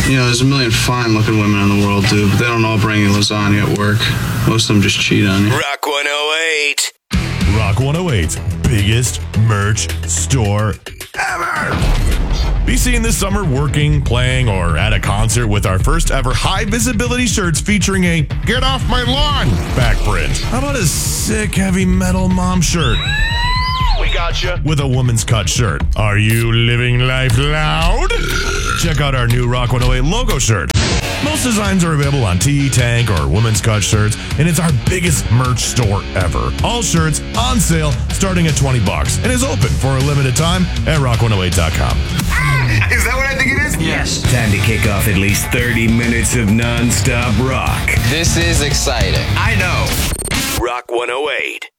there's a million fine-looking women in the world, dude, but they don't all bring you lasagna at work. Most of them just cheat on you. Rock 108. Rock 108's biggest merch store ever. Be seen this summer working, playing, or at a concert with our first ever high visibility shirts featuring a "Get Off My Lawn" back print. How about a sick heavy metal mom shirt? We gotcha. With a woman's cut shirt. Are you living life loud? Check out our new Rock 108 logo shirt. Most designs are available on tee, tank, or women's cut shirts, and it's our biggest merch store ever. All shirts on sale starting at $20 and is open for a limited time at rock108.com. Is that what I think it is? Yes. Time to kick off at least 30 minutes of non-stop rock. This is exciting. I know. Rock 108.